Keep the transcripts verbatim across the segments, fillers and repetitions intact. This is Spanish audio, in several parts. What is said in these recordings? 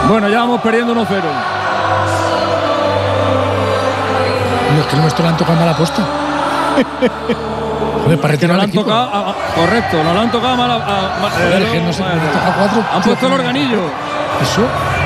Bueno, ya vamos perdiendo uno cero. No, es que el nuestro le han tocado mal apuesta. Joder, para retirar no al equipo. Tocado, a, a, correcto, nos lo han tocado mal. A, a, a, Joder, es que no sé, mal, me toca cuatro. Han tío, puesto el organillo. Eso.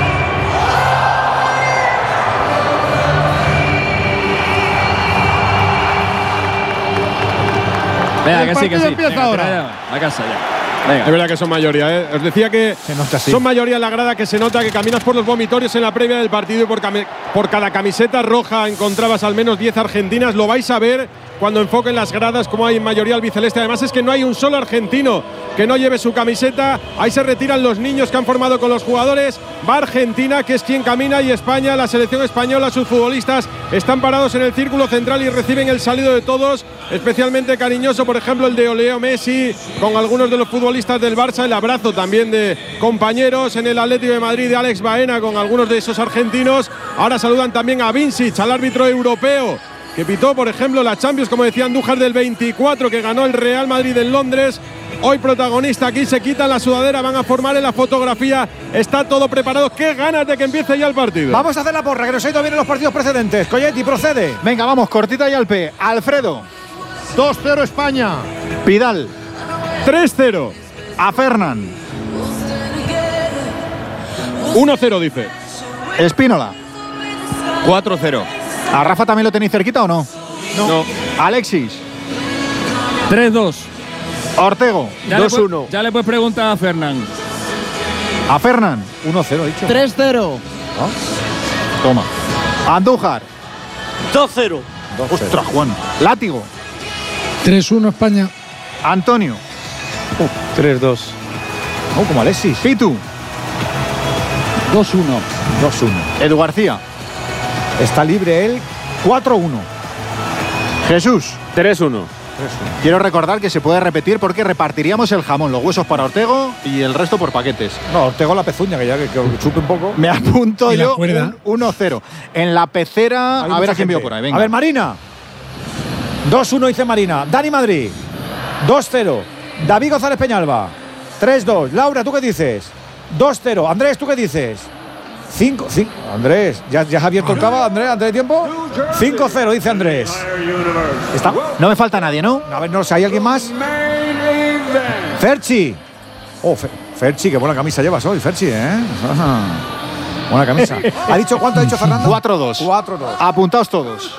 Venga, el que sí, que partido sí. empieza Venga, ahora. ya, a casa ya. Venga. Es verdad que son mayoría, ¿eh? Os decía que son mayoría en la grada, que se nota que caminas por los vomitorios en la previa del partido y por, por cada camiseta roja encontrabas al menos diez argentinas. Lo vais a ver cuando enfoquen las gradas, como hay en mayoría albiceleste. Además es que no hay un solo argentino que no lleve su camiseta. Ahí se retiran los niños que han formado con los jugadores. Va Argentina, que es quien camina, y España, la selección española, sus futbolistas están parados en el círculo central y reciben el saludo de todos. Especialmente cariñoso, por ejemplo, el de Leo Messi, con algunos de los futbolistas del Barça, el abrazo también de compañeros en el Atlético de Madrid de Alex Baena con algunos de esos argentinos. Ahora saludan también a Vincic, al árbitro europeo que pitó, por ejemplo, la Champions, como decía Andújar, del veinticuatro, que ganó el Real Madrid en Londres. Hoy protagonista aquí, se quitan la sudadera, van a formar en la fotografía. Está todo preparado. Qué ganas de que empiece ya el partido. Vamos a hacer la porra, que nos ha ido bien en los partidos precedentes. Colletti, procede. Venga, vamos, cortita y al P. Alfredo. dos cero España. Pidal. tres cero. A Fernan. uno cero, dice. Espínola. cuatro cero. ¿A Rafa también lo tenéis cerquita o no? No. no. Alexis. tres dos. Ortego. dos uno. Ya le puedes preguntar a Fernán. A Fernan. uno cero, dicho. tres cero. ¿Ah? Toma. Andújar. dos cero. Ostras, Juan. Látigo. tres uno España. Antonio. tres dos. Oh, como Alexis. Pitu. dos uno. dos uno. Edu García. Está libre él. cuatro uno. Jesús. tres uno. Quiero recordar que se puede repetir porque repartiríamos el jamón, los huesos para Ortego y el resto por paquetes. No, Ortego la pezuña, que ya que, que chupe un poco. Me apunto Y la yo cuerda. uno cero. En la pecera, Hay a ver mucha a quién veo gente. por ahí. Venga. A ver, Marina. dos uno dice Marina. Dani Madrid. dos cero. David González Peñalba. tres dos. Laura, ¿tú qué dices? dos cero. Andrés, ¿tú qué dices? cinco. Andrés, ¿ya, ya has abierto el cava, Andrés, antes de tiempo? cinco cero, dice Andrés. ¿Está? No me falta nadie, ¿no? A ver, no sé, ¿hay alguien más? Ferchi. Oh, Fe- Ferchi, qué buena camisa llevas hoy, Ferchi, ¿eh? Ajá. Buena camisa. ¿Ha dicho cuánto ha dicho Fernando? cuatro dos. cuatro dos. Apuntaos todos.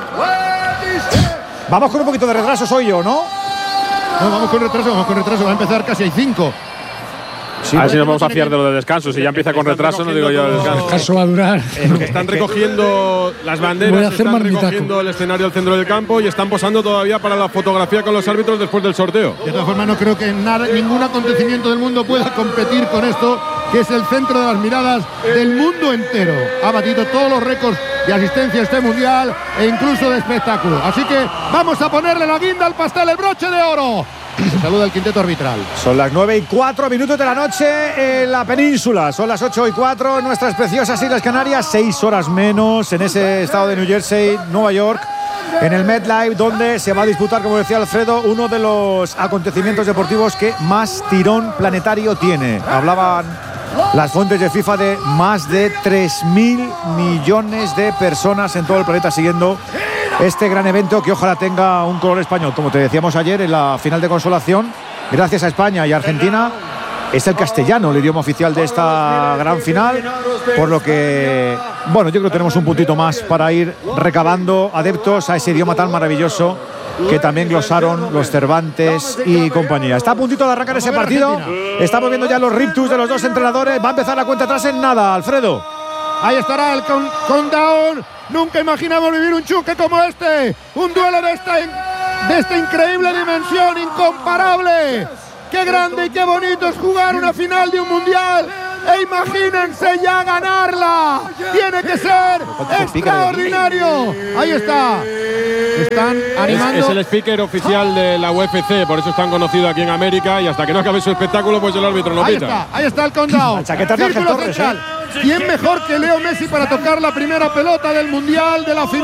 Vamos con un poquito de retraso, soy yo, ¿no? No, vamos con retraso, vamos con retraso. Va a empezar casi hay cinco. Sí, a ver si nos vamos a fiar de lo de descanso. Si ya empieza con retraso, no digo yo el El descanso. caso va a durar. Que están recogiendo las banderas, Voy a hacer están marmitaco. recogiendo el escenario al centro del campo y están posando todavía para la fotografía con los árbitros después del sorteo. De todas formas, no creo que nada, ningún acontecimiento del mundo pueda competir con esto, que es el centro de las miradas del mundo entero. Ha batido todos los récords de asistencia a este mundial e incluso de espectáculo. Así que vamos a ponerle la guinda al pastel, el broche de oro. Se saluda el quinteto arbitral. Son las nueve y cuatro minutos de la noche en la península. Son las ocho y cuatro en nuestras preciosas Islas Canarias. Seis horas menos en ese estado de New Jersey, Nueva York, en el MetLife, donde se va a disputar, como decía Alfredo, uno de los acontecimientos deportivos que más tirón planetario tiene. Hablaban las fuentes de FIFA de más de tres mil millones de personas en todo el planeta siguiendo este gran evento, que ojalá tenga un color español. Como te decíamos ayer en la final de consolación, gracias a España y Argentina, es el castellano el idioma oficial de esta gran final, por lo que, bueno, yo creo que tenemos un puntito más para ir recabando adeptos a ese idioma tan maravilloso que también glosaron los Cervantes y compañía. Está a puntito de arrancar ese partido. Estamos viendo ya los riptus de los dos entrenadores. Va a empezar la cuenta atrás en nada, Alfredo. Ahí estará el con- countdown. Nunca imaginamos vivir un choque como este. Un duelo de esta, in- de esta increíble dimensión, incomparable. Qué grande y qué bonito es jugar una final de un mundial. E imagínense ya ganarla. Tiene que ser extraordinario. Ahí está. Están animando. Es, es el speaker oficial de la U F C, por eso es tan conocido aquí en América, y hasta que no acabe su espectáculo, pues el árbitro no Ahí pita. está, ahí está el countdown. La chaqueta de Ángel Círculo Torres, central. ¿Quién mejor que Leo Messi para tocar la primera pelota del mundial de la final?